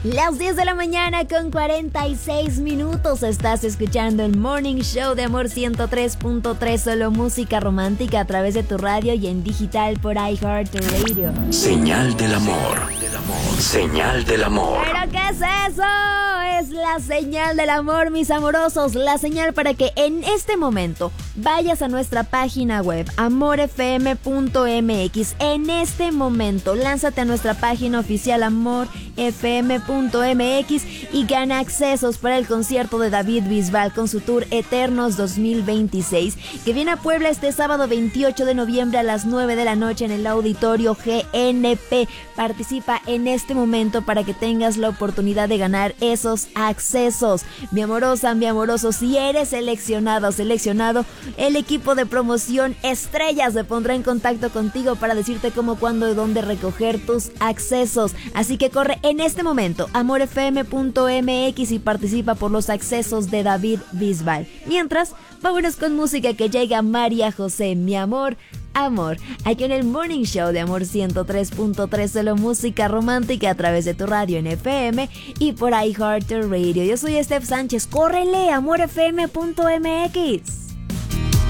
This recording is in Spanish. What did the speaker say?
Las 10 de la mañana con 46 minutos. Estás escuchando el Morning Show de Amor 103.3. Solo música romántica a través de tu radio y en digital por iHeartRadio. Señal del amor. Señal del amor. ¿Pero qué es eso? Es la señal del amor, mis amorosos. La señal para que en este momento vayas a nuestra página web amorfm.mx. En este momento lánzate a nuestra página oficial amorfm.mx y gana accesos para el concierto de David Bisbal con su tour Eternos 2026, que viene a Puebla este sábado 28 de noviembre a las 9 de la noche en el Auditorio GNP. Participa en este momento para que tengas la oportunidad de ganar esos accesos. Mi amorosa, mi amoroso, si eres seleccionado, el equipo de promoción Estrellas se pondrá en contacto contigo para decirte cómo, cuándo y dónde recoger tus accesos. Así que corre en este momento amorfm.mx y participa por los accesos de David Bisbal. Mientras, vámonos con música que llega María José, Mi Amor, Amor, aquí en el Morning Show de Amor 103.3, solo música romántica a través de tu radio en FM y por iHeartRadio. Yo soy Steph Sánchez, córrele, amorfm.mx.